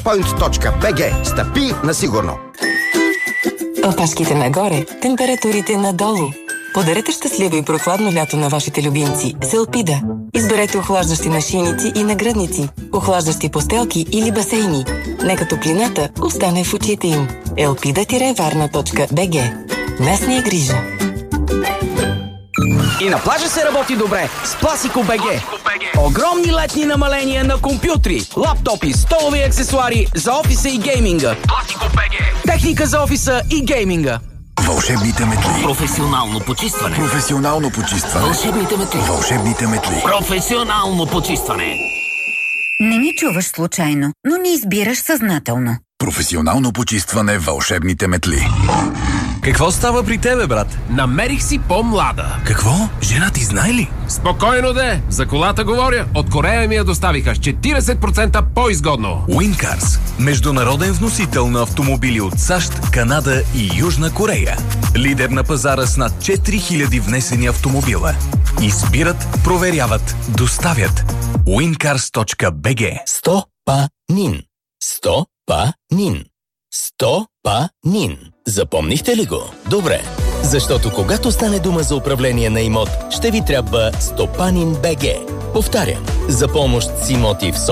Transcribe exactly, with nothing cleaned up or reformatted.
Point точка би джи. Стъпи на сигурно. Опашките нагоре, температурите надолу. Подарете щастливо и прохладно лято на вашите любимци с Елпида. Изберете охлаждащи нашийници и нагръдници, охлаждащи постелки или басейни. Нека топлината остане в очите им. елпида варна точка би джи. Нас ни е грижа. И на плажа се работи добре с Пласико БГ. Огромни летни намаления на компютри, лаптопи, столови аксесуари за офиса и гейминга. Пласико БГ. Техника за офиса и гейминга. Вълшебните метли. Професионално почистване. Професионално почистване. Вълшебните метли. Вълшебните метли. Професионално почистване. Не ни чуваш случайно, но ни избираш съзнателно. Професионално почистване. Вълшебните метли. Какво става при тебе, брат? Намерих си по-млада. Какво? Жена ти знае ли? Спокойно де, за колата говоря. От Корея ми я доставиха с четиридесет процента по-изгодно. Уинкарс. Международен вносител на автомобили от САЩ, Канада и Южна Корея. Лидер на пазара с над четири хиляди внесени автомобила. Избират, проверяват, доставят. уинкарс точка би джи. Стопанин. Стопанин. Стопанин. Запомнихте ли го? Добре. Защото когато стане дума за управление на имот, ще ви трябва Стопанин БГ. Повтарям. За помощ с имоти в